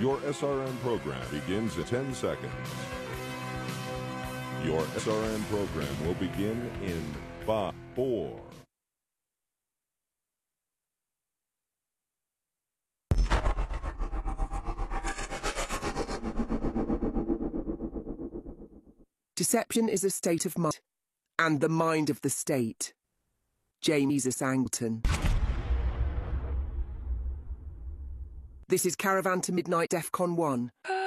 Your SRN program begins in 10 seconds. Your SRN program will begin in 5, 4. Deception is a state of mind, and the mind of the state. James Angleton. This is Caravan to Midnight DEFCON 1.